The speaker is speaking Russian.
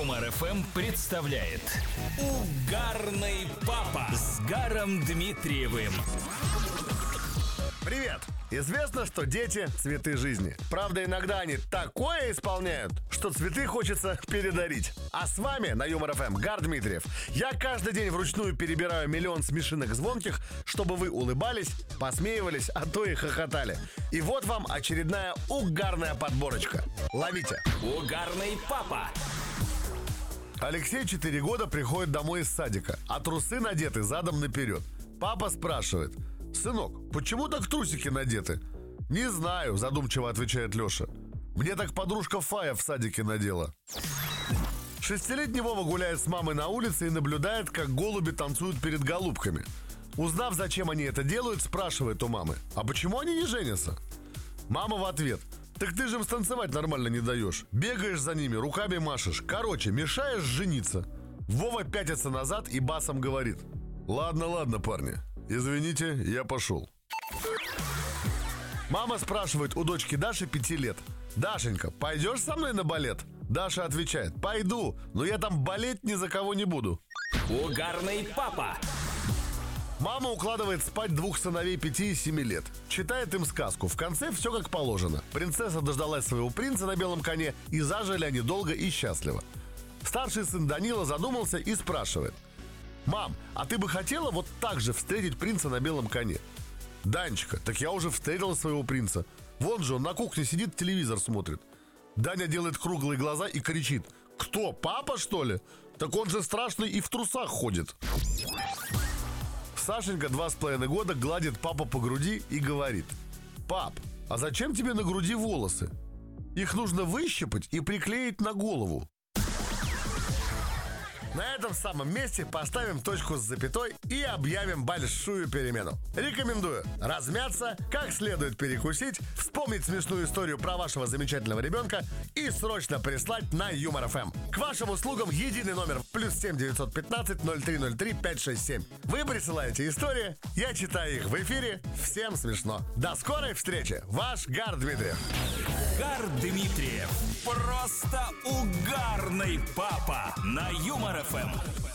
Юмор ФМ представляет Угарный папа с Гаром Дмитриевым. Привет! Известно, что дети – цветы жизни. Правда, иногда они такое исполняют, что цветы хочется передарить. А с вами на Юмор ФМ Гар Дмитриев. Я каждый день вручную перебираю миллион смешинок звонких, чтобы вы улыбались, посмеивались, а то и хохотали. И вот вам очередная угарная подборочка. Ловите! Угарный папа. Алексей 4 года приходит домой из садика, а трусы надеты задом наперед. Папа спрашивает: «Сынок, почему так трусики надеты?» «Не знаю», задумчиво отвечает Леша. «Мне так подружка Фая в садике надела». 6-летний Вова гуляет с мамой на улице и наблюдает, как голуби танцуют перед голубками. Узнав, зачем они это делают, спрашивает у мамы: «А почему они не женятся?» Мама в ответ: «Так ты же им станцевать нормально не даешь. Бегаешь за ними, руками машешь. Короче, мешаешь жениться». Вова пятится назад и басом говорит: Ладно, парни, извините, я пошел». Мама спрашивает у дочки Даши 5 лет: «Дашенька, пойдешь со мной на балет?» Даша отвечает: «Пойду, но я там болеть ни за кого не буду». Угарный папа. Мама укладывает спать 2 сыновей 5 и 7 лет. Читает им сказку. В конце все как положено. Принцесса дождалась своего принца на белом коне, и зажили они долго и счастливо. Старший сын Данила задумался и спрашивает: «Мам, а ты бы хотела вот так же встретить принца на белом коне?» «Данечка, так я уже встретила своего принца. Вон же он на кухне сидит, телевизор смотрит». Даня делает круглые глаза и кричит: «Кто, папа, что ли? Так он же страшный и в трусах ходит». Сашенька 2,5 года гладит папу по груди и говорит: «Пап, а зачем тебе на груди волосы? Их нужно выщипать и приклеить на голову». На этом самом месте поставим точку с запятой и объявим большую перемену. Рекомендую размяться, как следует перекусить, вспомнить смешную историю про вашего замечательного ребенка и срочно прислать на Юмор ФМ. К вашим услугам единый номер +7 915 0303 567. Вы присылаете истории, я читаю их в эфире. Всем смешно. До скорой встречи. Ваш Гар Дмитриев. Гар Дмитриев. Просто угарный папа на Юмор ФМ.